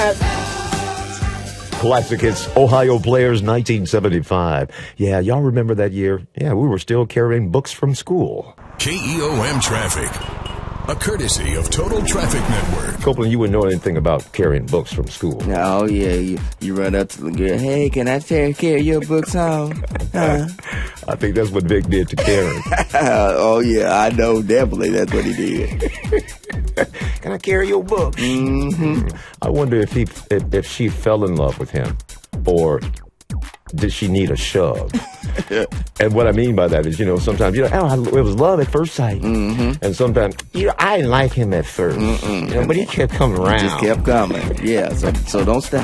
Classic hits, Ohio Players, 1975. Yeah, y'all remember that year? Yeah, we were still carrying books from school. KEOM Traffic, a courtesy of Total Traffic Network. Copeland, you wouldn't know anything about carrying books from school. Oh, yeah, you run up to the girl, hey, can I carry your books home? Huh? I think that's what Vic did to Karen. Oh, yeah, I know, definitely that's what he did. Can I carry your books? Mm-hmm. I wonder if she fell in love with him, or did she need a shove? And what I mean by that is, sometimes, it was love at first sight. Mm-hmm. And sometimes, I didn't like him at first, but he kept coming around. He just kept coming. Yeah, so don't stop.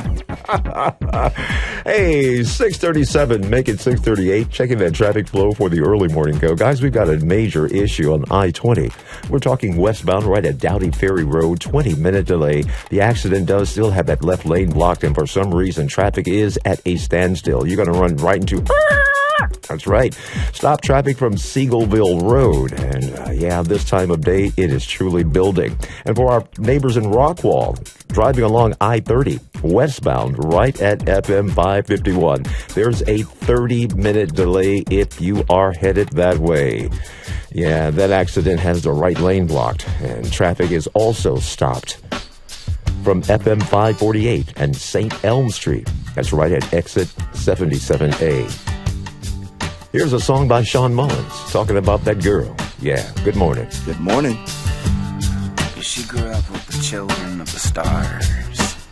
Hey, 6:37, make it 6:38. Checking that traffic flow for the early morning go. Guys, we've got a major issue on I-20. We're talking westbound right at Dowdy Ferry Road, 20-minute delay. The accident does still have that left lane blocked, and for some reason, traffic is at a standstill. You're going to run right into... That's right. Stop traffic from Seagullville Road. And this time of day, it is truly building. And for our neighbors in Rockwall, driving along I-30, westbound, right at FM 551, there's a 30-minute delay if you are headed that way. Yeah, that accident has the right lane blocked, and traffic is also stopped from FM 548 and St. Elm Street. That's right at exit 77A. Here's a song by Sean Mullins talking about that girl. Yeah, good morning. Good morning. She grew up with the children of the stars.